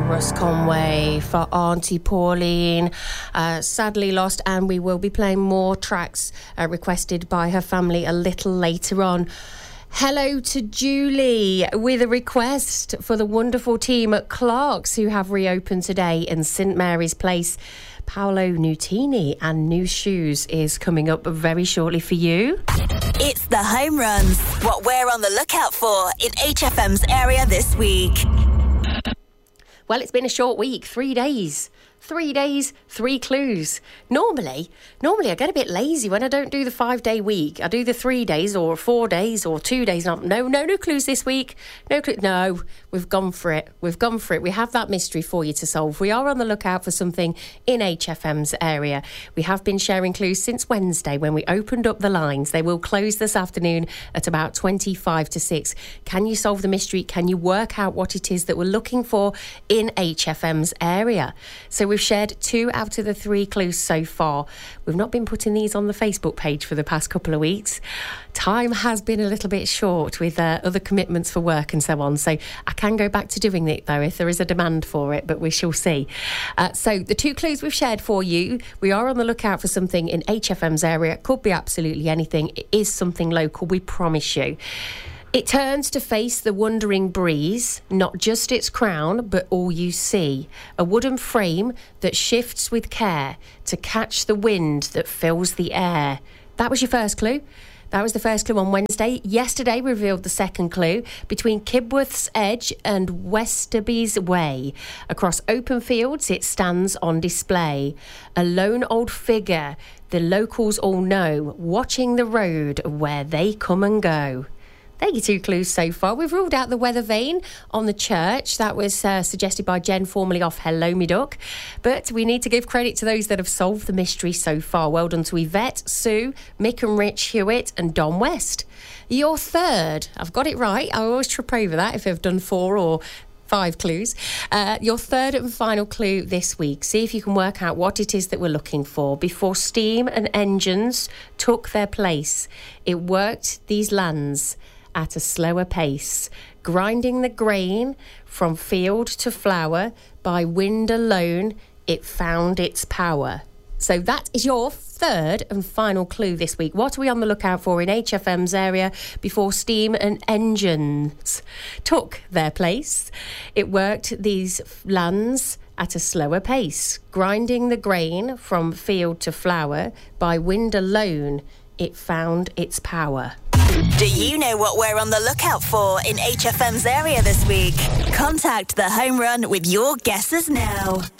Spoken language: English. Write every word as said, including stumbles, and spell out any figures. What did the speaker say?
Russ Conway for Auntie Pauline, uh, sadly lost, and we will be playing more tracks uh, requested by her family a little later on. Hello to Julie with a request for the wonderful team at Clark's who have reopened today in St Mary's Place. Paolo Nutini and New Shoes is coming up very shortly for you. It's the Home Runs, what we're on the lookout for in H F M's area this week. Well, it's been a short week, three days. Three days, three clues. Normally, normally I get a bit lazy when I don't do the five-day week. I do the three days or four days or two days. No, no, no clues this week. No clue. No, we've gone for it. We've gone for it. We have that mystery for you to solve. We are on the lookout for something in H F M's area. We have been sharing clues since Wednesday when we opened up the lines. They will close this afternoon at about twenty-five to six. Can you solve the mystery? Can you work out what it is that we're looking for in H F M's area? So we've shared two out of the three clues so far. We've not been putting these on the Facebook page for the past couple of weeks. Time has been a little bit short with uh, other commitments for work and so on, so I can go back to doing it though if there is a demand for it, but we shall see. Uh, so the two clues we've shared for you, we are on the lookout for something in H F M's area. It could be absolutely anything. It is something local, we promise you. It turns to face the wandering breeze, not just its crown, but all you see. A wooden frame that shifts with care to catch the wind that fills the air. That was your first clue. That was the first clue on Wednesday. Yesterday we revealed the second clue. Between Kibworth's Edge and Westerby's Way. Across open fields it stands on display. A lone old figure the locals all know, watching the road where they come and go. There are your two clues so far. We've ruled out the weather vane on the church. That was uh, suggested by Jen, formerly off Hello Me Duck. But we need to give credit to those that have solved the mystery so far. Well done to Yvette, Sue, Mick and Rich Hewitt and Don West. Your third, I've got it right. I always trip over that if I've done four or five clues. Uh, your third and final clue this week. See if you can work out what it is that we're looking for. Before steam and engines took their place, it worked these lands at a slower pace, grinding the grain from field to flour. By wind alone, it found its power. So that is your third and final clue this week. What are we on the lookout for in H F M's area before steam and engines took their place? It worked these lands at a slower pace, grinding the grain from field to flour. By wind alone, it found its power. Do you know what we're on the lookout for in H F M's area this week? Contact the Home Run with your guesses now.